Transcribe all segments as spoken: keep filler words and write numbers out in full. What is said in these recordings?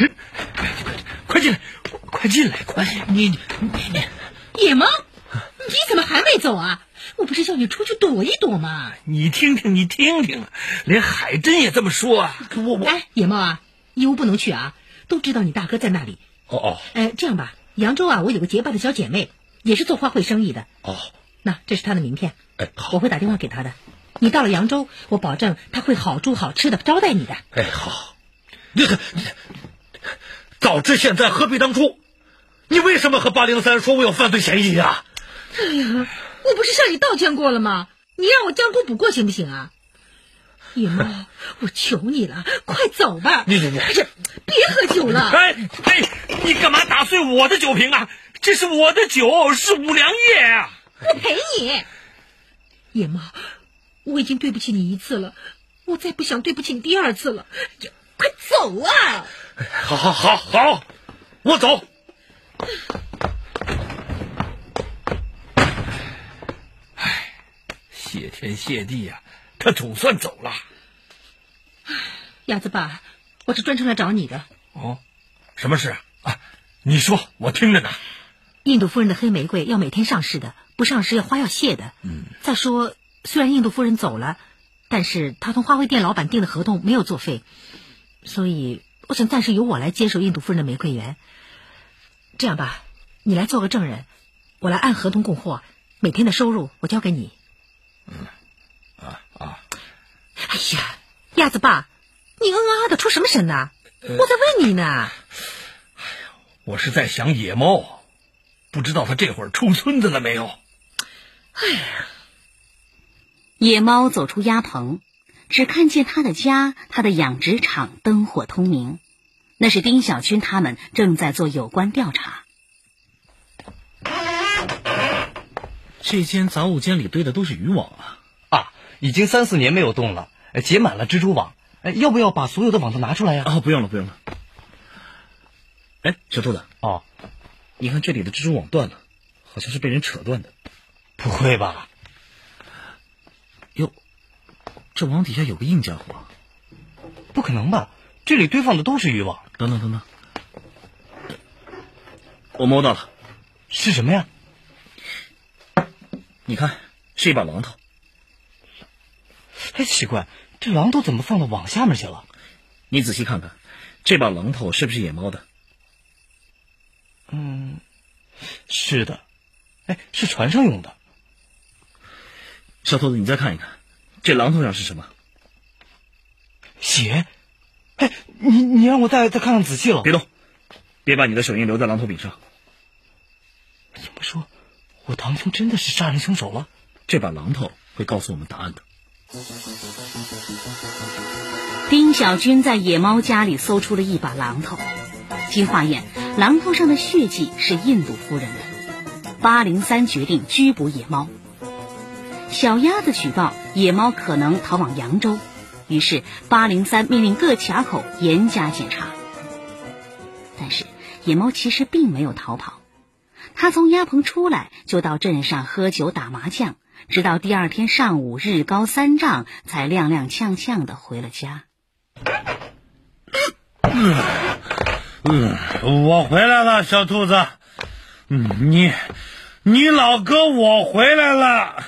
快进来，快进来，快！你你你， 野猫，你怎么还没走啊？我不是叫你出去躲一躲吗？ 你听听，你听听，连海珍也这么说啊！我我哎，野猫啊，义乌不能去啊，都知道你大哥在那里。 哦哦， 哎，这样吧，扬州啊，我有个结拜的小姐妹，也是做花卉生意的。 哦， 那这是她的名片， 哎，好， 我会打电话给她的。你到了扬州，我保证她会好住好吃的招待你的。 哎，好。你早知现在何必当初？你为什么和八零三说我有犯罪嫌疑啊？ 哎呀，我不是向你道歉过了吗？你让我将功补过行不行啊？野猫，我求你了，快走吧！ 你你你， 哎呀，别喝酒了！ 哎哎，你干嘛打碎我的酒瓶啊？这是我的酒，是五粮液啊！ 我陪你。野猫，我已经对不起你一次了，我再不想对不起你第二次了。快走啊！ 好好好好，我走。唉，谢天谢地呀、啊，他总算走了。 鸭子爸，我是专程来找你的。 哦，什么事啊？啊，你说，我听着呢。 印度夫人的黑玫瑰要每天上市的，不上市要花要谢的。嗯。再说，虽然印度夫人走了，但是她同花卉店老板订的合同没有作废，所以我想暂时由我来接手印度夫人的玫瑰园。这样吧，你来做个证人，我来按合同供货，每天的收入我交给你。 嗯，啊啊！ 哎呀，鸭子爸，你嗯啊的出什么神呢、呃？我在问你呢。哎呀， 我是在想野猫，不知道他这会儿出村子了没有？ 哎呀， 野猫走出鸭棚，只看见他的家，他的养殖场灯火通明。那是丁小军他们正在做有关调查。 这间杂物间里堆的都是渔网啊！ 啊，已经三四年没有动了，结满了蜘蛛网。哎，要不要把所有的网都拿出来呀、 啊？哦，不用了，不用了。哎，小兔子， 哦， 你看这里的蜘蛛网断了，好像是被人扯断的。 不会吧？ 哟，这网底下有个硬家伙。 不可能吧？这里堆放的都是渔网。 等等等等，我摸到了。 是什么呀？ 你看，是一把榔头。 哎，奇怪，这榔头怎么放到网下面去了？ 你仔细看看，这把榔头是不是野猫的？ 嗯，是的。哎，是船上用的。 小兔子，你再看一看，这榔头上是什么？ 血。哎，你你让我再再看看仔细了。 别动，别把你的手印留在榔头柄上。 这么说，我堂兄真的是杀人凶手了？ 这把榔头会告诉我们答案的。 丁小军在野猫家里搜出了一把榔头，经化验，榔头上的血迹是印度夫人的。八零三决定拘捕野猫。小鸭子举报野猫可能逃往扬州，于是八零三命令各卡口严加检查。但是野猫其实并没有逃跑，他从鸭棚出来就到镇上喝酒打麻将，直到第二天上午日高三丈才踉踉跄跄地回了家。 嗯嗯，我回来了，小兔子。嗯，你你老哥我回来了。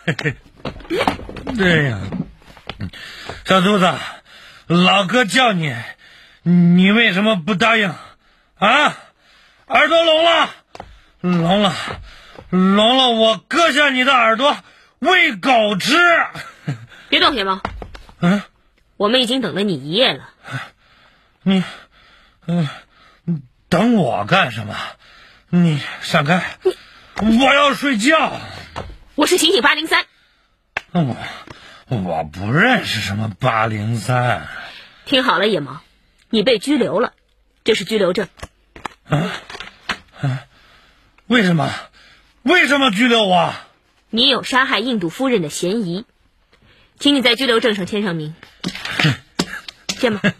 对呀，小兔子，老哥叫你，你为什么不答应啊？耳朵聋了，聋了，聋了，我割下你的耳朵喂狗吃。 别动，野猫。 嗯， 我们已经等了你一夜了。 你，嗯，等我干什么？你闪开！我要睡觉。 我是刑警八零三。 我我不认识什么八零三。 听好了，野猫，你被拘留了，这是拘留证。 啊啊！为什么？为什么拘留我？ 你有杀害印度夫人的嫌疑，请你在拘留证上签上名。签吧。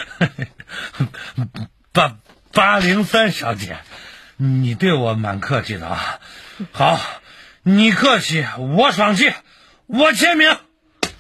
八八零三小姐，你对我蛮客气的啊。好，你客气，我爽气，我签名。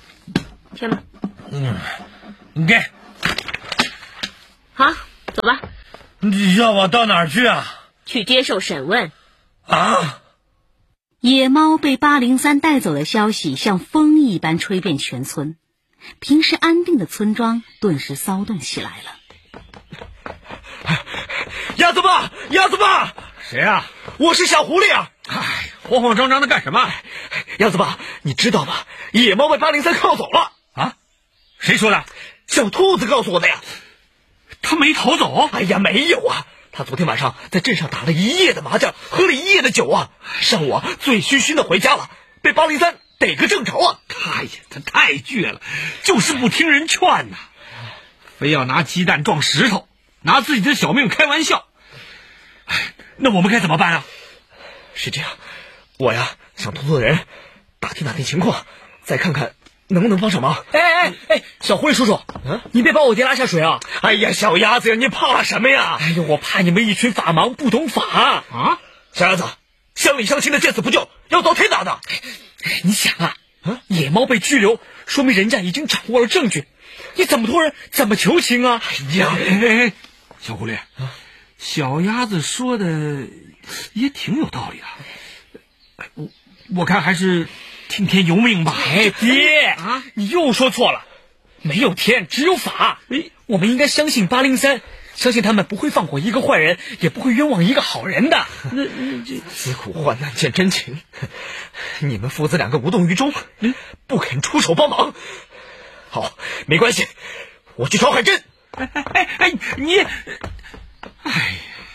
签吧。 嗯，给。 好，走吧。 你要我到哪儿去啊？ 去接受审问。 啊！ 野猫被八零三带走的消息像风一般吹遍全村，平时安定的村庄顿时骚动起来了。 鸭子爸，鸭子爸， 谁啊？ 我是小狐狸啊！ 哎，慌慌张张的干什么？ 鸭子爸，你知道吗？野猫被八零三铐走了啊！谁说的？ 小兔子告诉我的呀。 他没逃走？ 哎呀，没有啊！他昨天晚上在镇上打了一夜的麻将，喝了一夜的酒啊，上午啊醉醺醺的回家了，被八零三逮个正着啊！ 哎呀，他太倔了，就是不听人劝呐，非要拿鸡蛋撞石头，拿自己的小命开玩笑。哎，那我们该怎么办啊？ 是这样，我呀想托托人，打听打听情况，再看看能不能帮上忙。 哎哎哎，小狐狸叔叔，嗯，你别把我爹拉下水啊！ 哎呀，小鸭子呀，你怕什么呀？ 哎呦，我怕你们一群法盲不懂法啊！小鸭子，乡里乡亲的见死不救，要遭天打的。 你想啊，啊，野猫被拘留，说明人家已经掌握了证据，你怎么托人，怎么求情啊？ 哎呀，哎哎，小狐狸，啊，小鸭子说的也挺有道理啊。我我看还是听天由命吧。 哎，爹啊，你又说错了，没有天，只有法。哎，我们应该相信八零三，相信他们不会放过一个坏人，也不会冤枉一个好人的。 那这自苦患难见真情，你们父子两个无动于衷，嗯，不肯出手帮忙。好，没关系，我去找海珍。 哎哎哎哎，你，哎，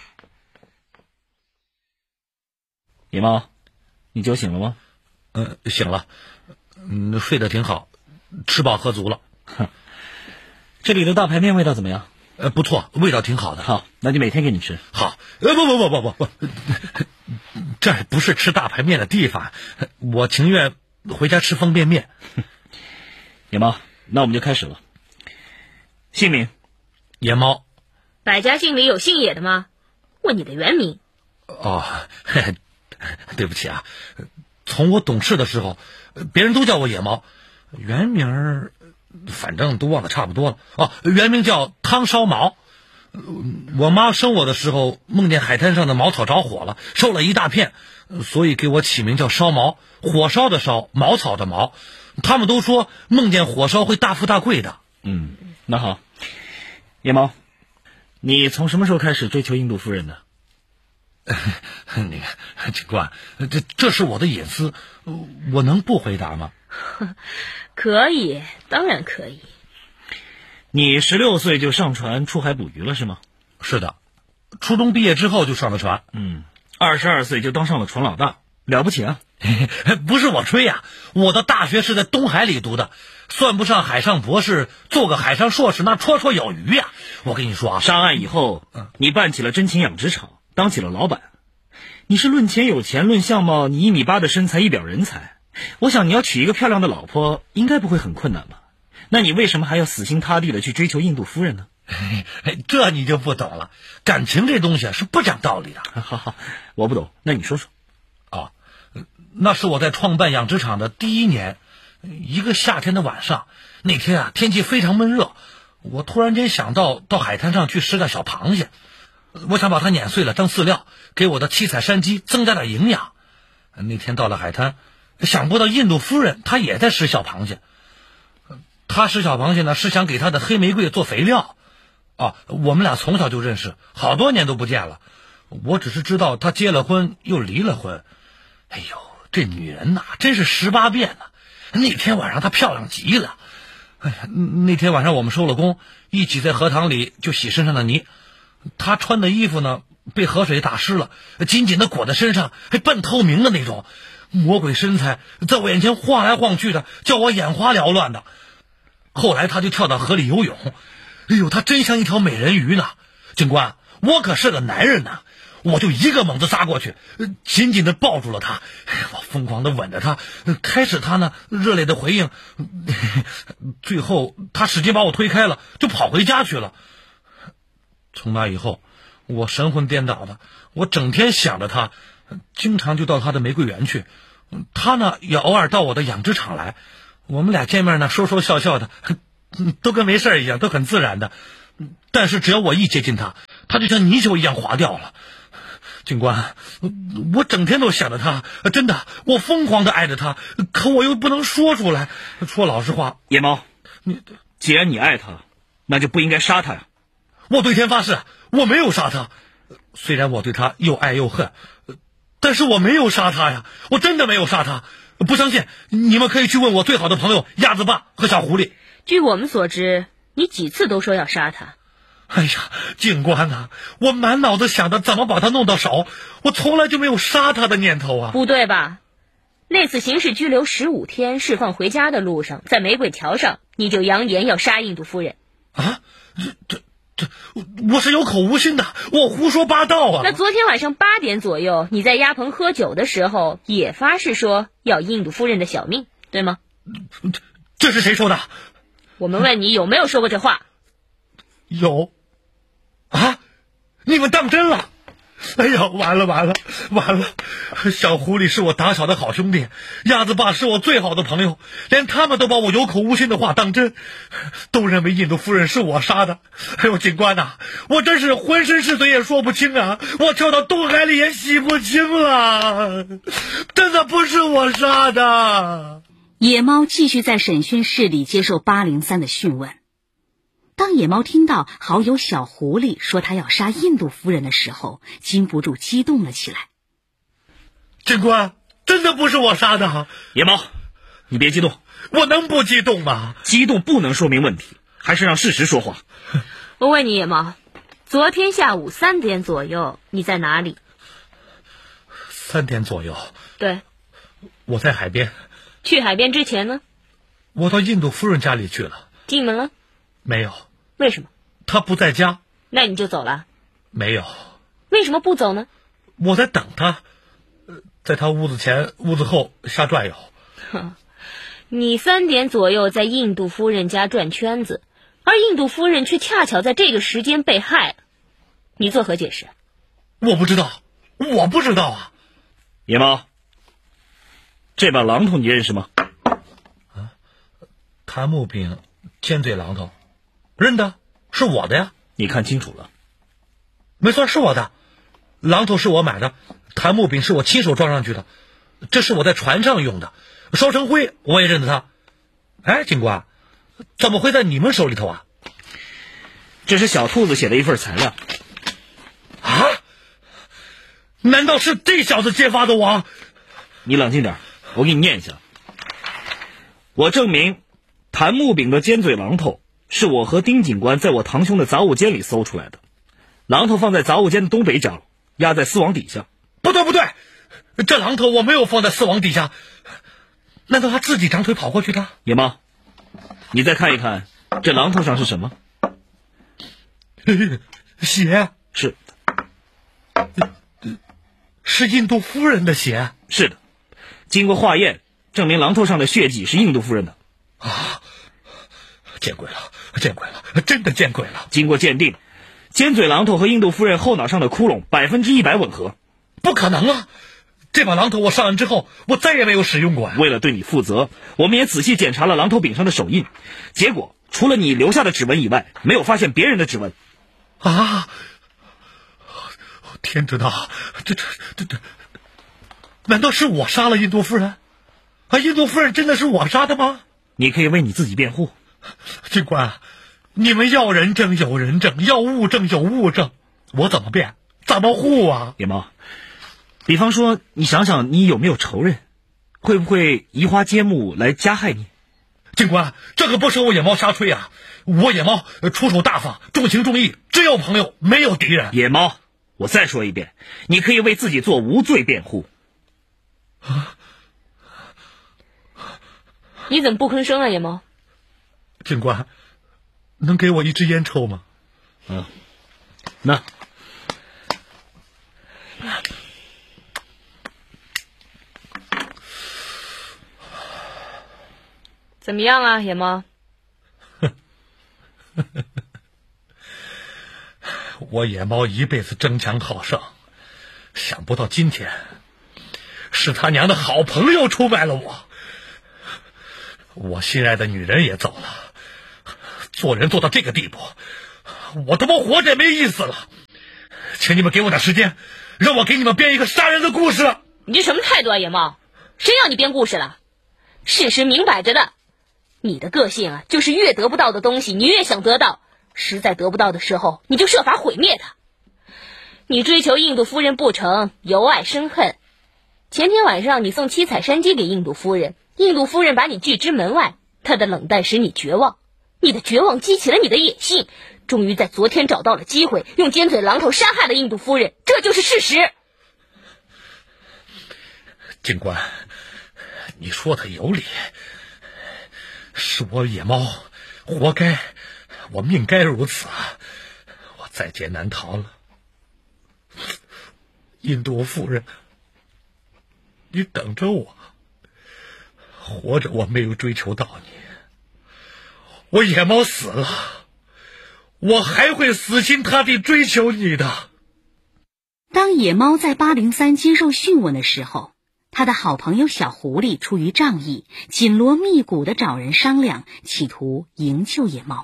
野猫，你酒醒了吗？ 嗯，醒了，嗯，睡得挺好，吃饱喝足了。 哼，这里的大排面味道怎么样？ 呃，不错，味道挺好的。 好，那就每天给你吃。 好，呃，不不不不不不，这不是吃大排面的地方，我情愿回家吃方便面。 野猫，那我们就开始了。姓名？ 野猫。 百家姓里有姓野的吗？问你的原名。 哦，嘿嘿，对不起啊，从我懂事的时候，别人都叫我野猫，原名反正都忘得差不多了。哦，原名叫汤烧毛。我妈生我的时候梦见海滩上的茅草着火了，烧了一大片，所以给我起名叫烧毛，火烧的烧，茅草的茅。他们都说梦见火烧会大富大贵的。 嗯，那好，野猫，你从什么时候开始追求印度夫人的？ 那个警官，这这是我的隐私，我能不回答吗？ 可以，当然可以。 你十六岁就上船出海捕鱼了是吗？ 是的，初中毕业之后就上了船。 嗯，二十二岁就当上了船老大，了不起啊！ 不是我吹呀，我的大学是在东海里读的，算不上海上博士，做个海上硕士那绰绰有余呀。我跟你说啊， 上岸以后，你办起了真情养殖场，当起了老板。你是论钱有钱，论相貌，你一米八的身材，一表人才。我想你要娶一个漂亮的老婆，应该不会很困难吧？那你为什么还要死心塌地的去追求印度夫人呢？ 这你就不懂了，感情这东西是不讲道理的。 好好，我不懂，那你说说。 啊，那是我在创办养殖场的第一年，一个夏天的晚上，那天啊天气非常闷热，我突然间想到到海滩上去拾个小螃蟹，我想把它碾碎了当饲料，给我的七彩山鸡增加点营养。那天到了海滩，想不到印度夫人她也在拾小螃蟹。她拾小螃蟹呢，是想给她的黑玫瑰做肥料。啊，我们俩从小就认识，好多年都不见了。我只是知道她结了婚又离了婚。哎呦，这女人呐，真是十八变呐！那天晚上她漂亮极了。哎呀，那天晚上我们收了工，一起在荷塘里就洗身上的泥。她穿的衣服呢，被河水打湿了，紧紧的裹在身上，还半透明的那种。魔鬼身材在我眼前晃来晃去的，叫我眼花缭乱的。后来她就跳到河里游泳，哎呦，她真像一条美人鱼呢！警官，我可是个男人呐，我就一个猛子扎过去，紧紧的抱住了她，我疯狂的吻着她。开始她呢热烈的回应，最后她使劲把我推开了，就跑回家去了。从那以后，我神魂颠倒的，我整天想着她，经常就到她的玫瑰园去。她呢也偶尔到我的养殖场来，我们俩见面呢说说笑笑的，都跟没事一样，都很自然的。但是只要我一接近她， 他就像泥鳅一样滑掉了。警官，我整天都想着他，真的，我疯狂的爱着他，可我又不能说出来。说老实话， 野猫， 你既然你爱他，那就不应该杀他呀。 我对天发誓，我没有杀他。虽然我对他又爱又恨，但是我没有杀他呀，我真的没有杀他。不相信，你们可以去问我最好的朋友鸭子爸和小狐狸。 据我们所知，你几次都说要杀他。 哎呀，警官啊，我满脑子想着怎么把他弄到手，我从来就没有杀他的念头啊。 不对吧？那次刑事拘留十五天释放回家的路上，在玫瑰桥上，你就扬言要杀印度夫人。 啊？这这这，我是有口无心的，我胡说八道啊。 那昨天晚上八点左右，你在鸭棚喝酒的时候，也发誓说要印度夫人的小命，对吗？ 这这是谁说的？ 我们问你有没有说过这话？ 有。啊！你们当真了？哎呀，完了完了完了！小狐狸是我打小的好兄弟，鸭子爸是我最好的朋友，连他们都把我有口无心的话当真，都认为印度夫人是我杀的。哎呦，警官呐、啊，我真是浑身是水也说不清啊，我跳到洞海里也洗不清了，真的不是我杀的。 野猫继续在审讯室里接受八零三的讯问。当野猫听到好友小狐狸说他要杀印度夫人的时候，禁不住激动了起来。 警官，真的不是我杀的。 野猫，你别激动。 我能不激动吗？ 激动不能说明问题，还是让事实说话。 我问你，野猫，昨天下午三点左右你在哪里？ 三点左右。 对。 我在海边。 去海边之前呢？ 我到印度夫人家里去了。 进门了？ 没有。 为什么？ 他不在家。 那你就走了？ 没有。 为什么不走呢？ 我在等他，在他屋子前屋子后瞎转悠。 哼，你三点左右在印度夫人家转圈子，而印度夫人却恰巧在这个时间被害了，你作何解释？ 我不知道，我不知道啊。 野猫，这把榔头你认识吗？ 啊，檀木柄尖嘴榔头。认得，是我的呀。 你看清楚了。 没错，是我的。榔头是我买的，檀木柄是我亲手装上去的，这是我在船上用的，烧成灰我也认得它。哎，警官，怎么会在你们手里头啊？ 这是小兔子写的一份材料。 啊？难道是这小子揭发的我？ 你冷静点，我给你念一下。我证明檀木柄的尖嘴榔头是我和丁警官在我堂兄的杂物间里搜出来的，榔头放在杂物间的东北角，压在丝网底下。 不对不对，这榔头我没有放在丝网底下，难道他自己长腿跑过去的？ 野猫，你再看一看这榔头上是什么？ 血。 是是印度夫人的血。 是的，经过化验，证明榔头上的血迹是印度夫人的。 啊！见鬼了，见鬼了，真的见鬼了！ 经过鉴定，尖嘴榔头和印度夫人后脑上的窟窿百分之一百吻合。 不可能啊！这把榔头我上岸之后，我再也没有使用过呀。 为了对你负责，我们也仔细检查了榔头柄上的手印，结果除了你留下的指纹以外，没有发现别人的指纹。 啊！天知道，这这这这，难道是我杀了印度夫人？啊，印度夫人真的是我杀的吗？ 你可以为你自己辩护。 警官，你们要人证有人证，要物证有物证，我怎么辩？怎么护啊？ 野猫，比方说，你想想你有没有仇人，会不会移花接木来加害你？ 警官，这可不是我野猫瞎吹啊！我野猫出手大方，重情重义，只有朋友，没有敌人。 野猫，我再说一遍，你可以为自己做无罪辩护。 啊！ 你怎么不吭声啊，野猫？ 警官，能给我一支烟抽吗？ 嗯，那。 怎么样啊，野猫？ 我野猫一辈子争强好胜，想不到今天是他娘的好朋友出卖了我，我心爱的女人也走了，做人做到这个地步，我他妈活着也没意思了。 请你们给我点时间，让我给你们编一个杀人的故事。 你这什么态度啊，野猫？谁让你编故事了？事实明摆着的，你的个性啊，就是越得不到的东西，你越想得到；实在得不到的时候，你就设法毁灭它。你追求印度夫人不成，由爱生恨。前天晚上你送七彩山鸡给印度夫人，印度夫人把你拒之门外，她的冷淡使你绝望，你的绝望激起了你的野性，终于在昨天找到了机会，用尖嘴榔头杀害了印度夫人，这就是事实。 警官，你说的有理，是我野猫，活该，我命该如此，我在劫难逃了。印度夫人，你等着我，活着我没有追求到你，我野猫死了，我还会死心塌地追求你的。 当野猫在八零三接受讯问的时候，他的好朋友小狐狸出于仗义，紧锣密鼓地找人商量，企图营救野猫。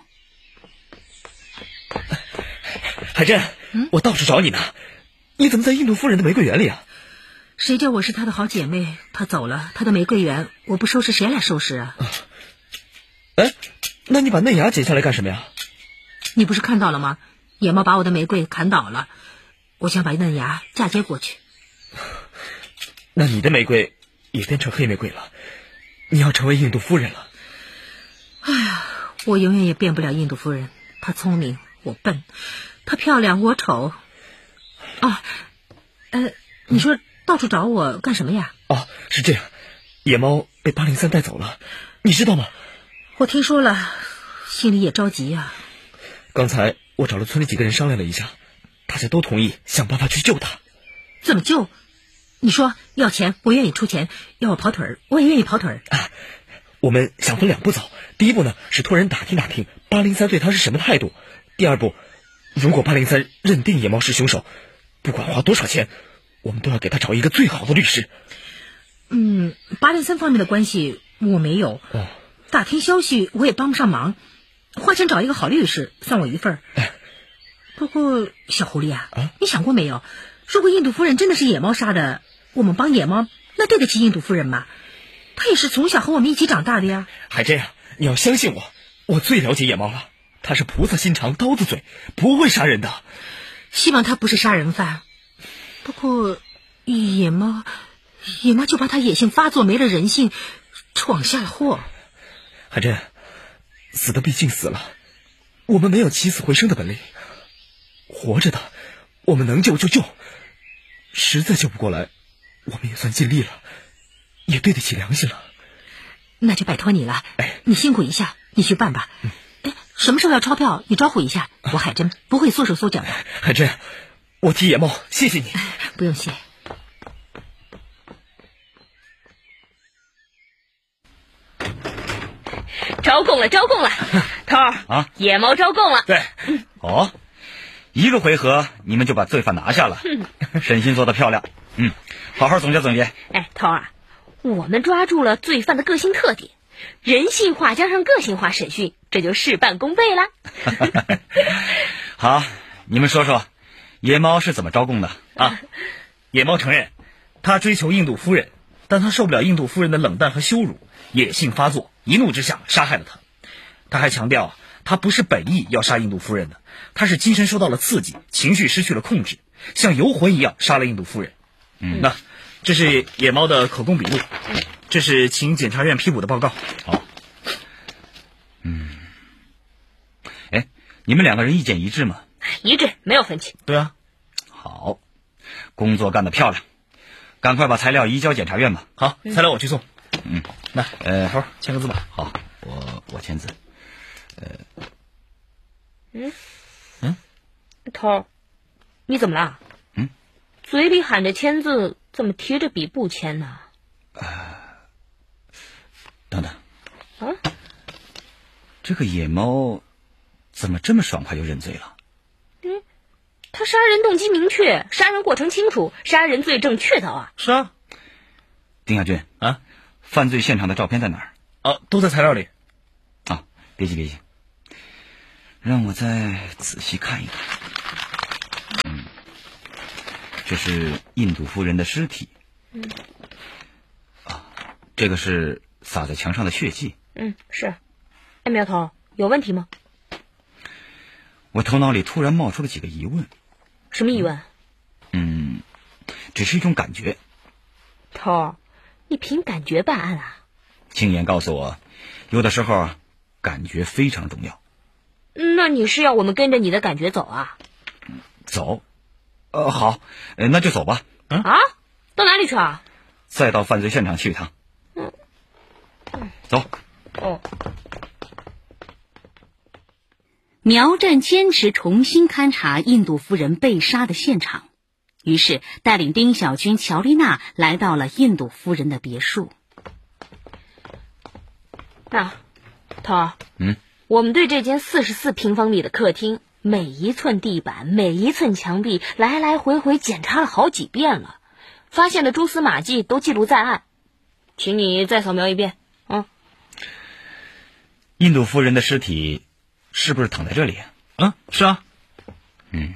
海珍，嗯、我到处找你呢，你怎么在印度夫人的玫瑰园里啊？ 谁叫我是她的好姐妹？她走了，她的玫瑰园我不收拾谁来收拾啊？ 哎，那你把嫩芽剪下来干什么呀？ 你不是看到了吗？野猫把我的玫瑰砍倒了，我想把嫩芽嫁接过去。 那你的玫瑰也变成黑玫瑰了，你要成为印度夫人了。 哎呀，我永远也变不了印度夫人。她聪明，我笨；她漂亮，我丑。啊，呃，你说到处找我干什么呀？ 哦，是这样，野猫被八零三带走了，你知道吗？ 我听说了，心里也着急啊。 刚才我找了村里几个人商量了一下，大家都同意想办法去救他。 怎么救？你说要钱，我愿意出钱；要我跑腿儿，我也愿意跑腿儿。 啊，我们想分两步走。第一步呢，是托人打听打听八零三对他是什么态度；第二步，如果八零三认定野猫是凶手，不管花多少钱，我们都要给他找一个最好的律师。 嗯，八零三方面的关系我没有， 哦， 打听消息我也帮不上忙，花钱找一个好律师算我一份儿。 哎， 不过小狐狸啊， 啊， 你想过没有？如果印度夫人真的是野猫杀的，我们帮野猫，那对得起印度夫人吗？她也是从小和我们一起长大的呀。 海珍啊，你要相信我，我最了解野猫了，她是菩萨心肠，刀子嘴，不会杀人的。 希望她不是杀人犯。不过野猫，野猫就怕她野性发作，没了人性，闯下了祸。 海珍，死的毕竟死了，我们没有起死回生的本领，活着的我们能救就救，实在救不过来，我们也算尽力了，也对得起良心了。 那就拜托你了， 哎， 你辛苦一下，你去办吧。 嗯， 哎，什么时候要钞票，你招呼一下，我海珍不会缩手缩脚的。 海珍，我替野猫谢谢你。 不用谢。 招供了，招供了，头儿啊， 野猫招供了。 对，哦，一个回合你们就把罪犯拿下了，审讯做得漂亮，嗯，好好总结总结。 哎，头儿啊，我们抓住了罪犯的个性特点，人性化加上个性化审讯，这就事半功倍啦。 好，你们说说，野猫是怎么招供的啊？ 野猫承认，他追求印度夫人，但他受不了印度夫人的冷淡和羞辱，野性发作，一怒之下杀害了她。他还强调，他不是本意要杀印度夫人的，他是精神受到了刺激，情绪失去了控制，像游魂一样杀了印度夫人。嗯，那这是野猫的口供笔录，这是请检察院批捕的报告。 好，嗯，哎，你们两个人意见一致吗？ 一致，没有分歧。 对啊。 好，工作干得漂亮，赶快把材料移交检察院吧。 好，材料我去送。 嗯， 那呃， 头签个字吧。 好，我我签字。呃， 嗯嗯， 头儿，你怎么了？ 嗯， 嘴里喊着签字，怎么提着笔不签呢？ 呃，等等， 啊， 这个野猫怎么这么爽快就认罪了？ 嗯，他杀人动机明确，杀人过程清楚，杀人罪证确凿啊。 是啊。 丁亚军啊， 犯罪现场的照片在哪儿？ 哦，都在材料里。 啊，别急别急，让我再仔细看一看。嗯， 这是印度夫人的尸体。 嗯。 啊，这个是洒在墙上的血迹。 嗯，是。哎，苗头，有问题吗？ 我头脑里突然冒出了几个疑问。 什么疑问？ 嗯，只是一种感觉。 头，你凭感觉办案啊？ 经验告诉我，有的时候啊，感觉非常重要。 那你是要我们跟着你的感觉走啊？ 走。呃，好，呃，那就走吧。 嗯、啊？到哪里去啊？ 再到犯罪现场去一趟。 嗯。嗯走。 哦。 苗战坚持重新勘察印度夫人被杀的现场，于是带领丁小军、乔丽娜来到了印度夫人的别墅。 那，头儿， 嗯， 我们对这间四十四平方米的客厅，每一寸地板、每一寸墙壁，来来回回检查了好几遍了，发现的蛛丝马迹都记录在案，请你再扫描一遍。嗯。 印度夫人的尸体是不是躺在这里？ 嗯，是啊。 嗯，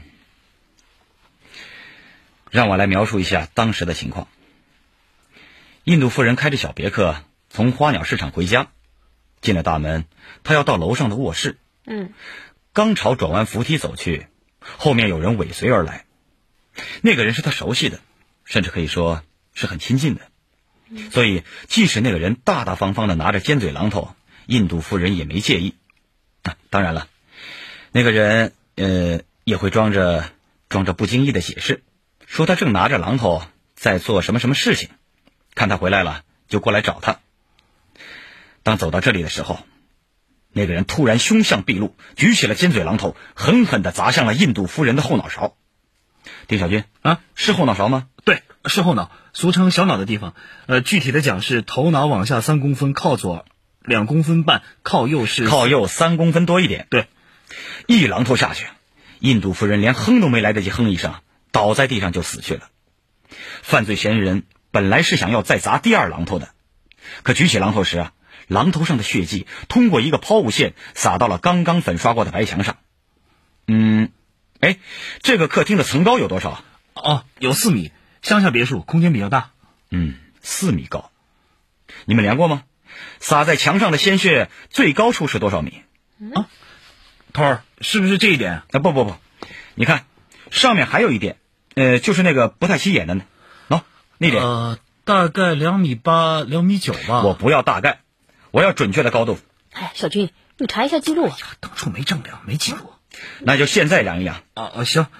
让我来描述一下当时的情况。印度夫人开着小别克从花鸟市场回家，进了大门，她要到楼上的卧室。 嗯， 刚朝转弯扶梯走去，后面有人尾随而来。那个人是她熟悉的，甚至可以说是很亲近的。所以，即使那个人大大方方的拿着尖嘴榔头，印度夫人也没介意。啊，当然了，那个人呃也会装着装着不经意的解释，说他正拿着榔头在做什么什么事情，看他回来了就过来找他。当走到这里的时候，那个人突然凶相毕露，举起了尖嘴榔头，狠狠地砸向了印度夫人的后脑勺。丁小军啊， 是后脑勺吗？ 对，是后脑，俗称小脑的地方。呃，具体的讲是头脑往下三公分，靠左两公分半，靠右是靠右三公分多一点。 对， 一榔头下去，印度夫人连哼都没来得及哼一声，倒在地上就死去了。犯罪嫌疑人本来是想要再砸第二榔头的，可举起榔头时啊，榔头上的血迹通过一个抛物线洒到了刚刚粉刷过的白墙上。嗯，哎，这个客厅的层高有多少？ 哦，有四米，乡下别墅，空间比较大。 嗯，四米高。你们量过吗？洒在墙上的鲜血最高处是多少米？ 啊，头儿，是不是这一点？ 啊，不不不，你看上面还有一点，呃，就是那个不太起眼的呢。喏，那点。 呃，大概两米八、两米九吧。 我不要大概，我要准确的高度。 哎，小军，你查一下记录。哎呀，当初没正量，没记录。 那就现在量一量。 啊啊，行。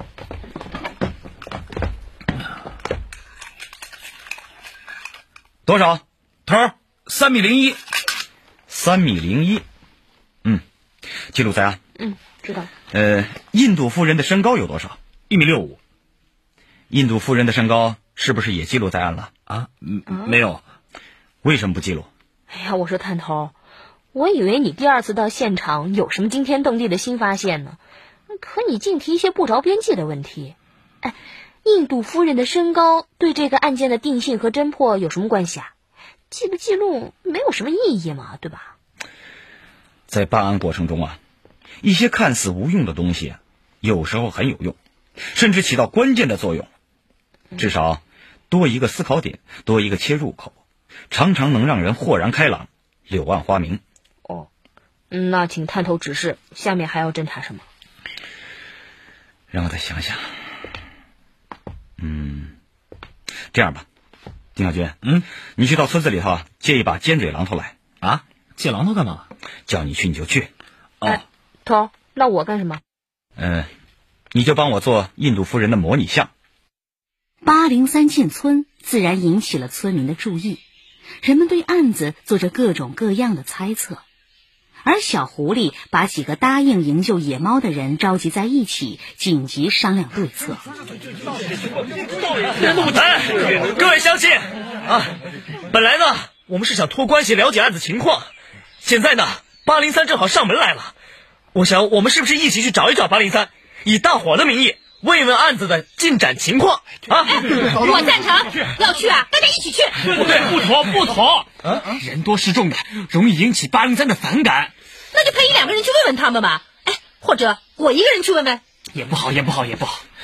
多少？ 头儿，三米零一。 三米零一。嗯，记录在案。 嗯，知道。 呃，印度夫人的身高有多少？ 一米六五。 印度夫人的身高是不是也记录在案了？ 啊，嗯，没有。 为什么不记录？ 哎呀，我说探头，我以为你第二次到现场有什么惊天动地的新发现呢，可你净提一些不着边际的问题。哎，印度夫人的身高对这个案件的定性和侦破有什么关系啊？记不记录没有什么意义嘛，对吧？ 在办案过程中啊，一些看似无用的东西啊，有时候很有用，甚至起到关键的作用。至少多一个思考点，多一个切入口，常常能让人豁然开朗，柳暗花明。 哦，那请探头指示，下面还要侦查什么？ 让我再想想。嗯，这样吧，丁小军， 嗯， 你去到村子里头借一把尖嘴榔头来。 啊？借榔头干嘛？ 叫你去你就去。 哦， 哎、头，那我干什么？ 嗯、呃，你就帮我做印度夫人的模拟像。 八零三进村自然引起了村民的注意，人们对案子做着各种各样的猜测，而小狐狸把几个答应营救野猫的人召集在一起，紧急商量对策。 哎，各位乡亲啊，本来呢我们是想托关系了解案子情况，现在呢八零三正好上门来了，我想我们是不是一起去找一找八零三，以大伙的名义问一问案子的进展情况啊！ 我赞成，要去啊，大家一起去。 不对，不妥，不妥！ 啊，人多势众的，容易引起八零三的反感。 那就配一两个人去问问他们吧。哎，或者我一个人去问问， 也不好，也不好，也不好。